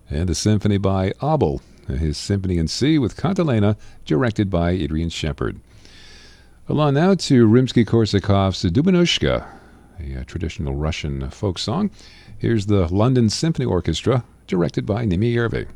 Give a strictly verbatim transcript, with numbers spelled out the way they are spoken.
And a symphony by Abel, his Symphony in C with Cantilena, directed by Adrian Shepard. Along now to Rimsky-Korsakov's Dubanushka, a, a traditional Russian folk song. Here's the London Symphony Orchestra, directed by Nimi Yervi.